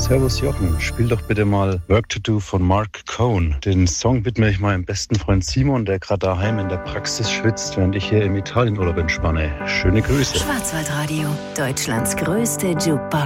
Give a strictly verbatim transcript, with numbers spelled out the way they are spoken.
Servus Jochen, spiel doch bitte mal Work to Do von Mark Cohn. Den Song widme ich meinem besten Freund Simon, der gerade daheim in der Praxis schwitzt, während ich hier im Italienurlaub entspanne. Schöne Grüße. Schwarzwaldradio, Deutschlands größte Jukebox.